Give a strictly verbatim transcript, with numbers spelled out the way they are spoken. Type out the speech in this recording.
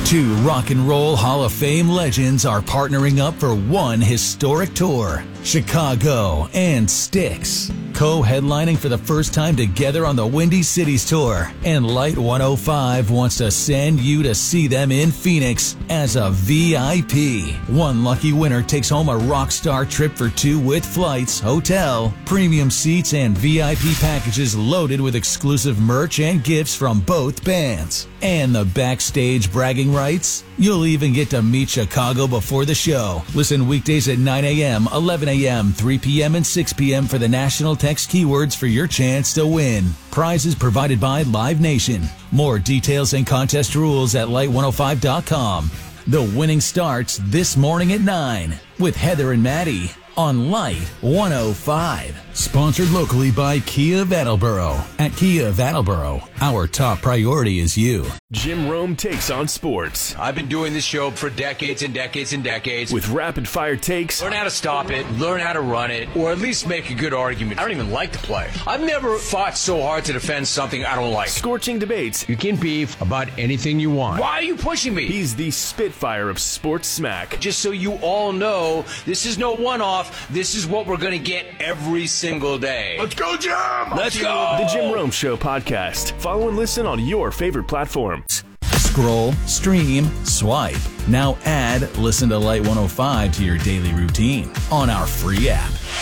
Two Rock and Roll Hall of Fame legends are partnering up for one historic tour. Chicago and Styx, co-headlining for the first time together on the Windy Cities Tour. And Light one oh five wants to send you to see them in Phoenix as a V I P. One lucky winner takes home a rock star trip for two with flights, hotel, premium seats, and V I P packages loaded with exclusive merch and gifts from both bands. And the backstage bragging rights? You'll even get to meet Chicago before the show. Listen weekdays at nine a.m., eleven a.m., three p.m., and six p.m. for the national text keywords for your chance to win. Prizes provided by Live Nation. More details and contest rules at light one oh five dot com. The winning starts this morning at nine with Heather and Maddie on Light one oh five. Sponsored locally by Kia of Attleboro. At Kia of Attleboro, our top priority is you. Jim Rome takes on sports. I've been doing this show for decades and decades and decades. With rapid-fire takes. Learn how to stop it, learn how to run it, or at least make a good argument. I don't even like to play. I've never fought so hard to defend something I don't like. Scorching debates. You can beef about anything you want. Why are you pushing me? He's the Spitfire of sports smack. Just so you all know, this is no one-off. This is what we're going to get every single day. Let's go, Jim! Let's go! The Jim Rome Show podcast. Follow and listen on your favorite platform. Scroll, stream, swipe. Now add Listen to Light one oh five to your daily routine on our free app.